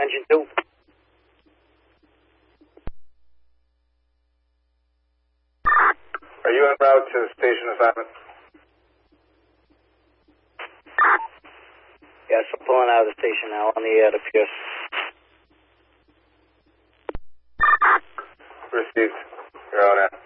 Engine 2. Are you en route to station assignment? Yes, I'm pulling out of the station now on the air to Pierce. Received. You're out,